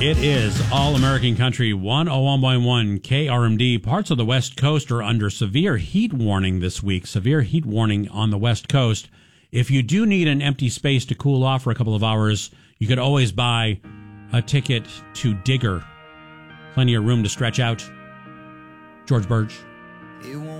It is All American Country 101.1 KRMD. Parts of the West Coast are under severe heat warning this week. Severe heat warning on the West Coast. If you do need an empty space to cool off for a couple of hours, you could always buy a ticket to Digger. Plenty of room to stretch out. George Burge.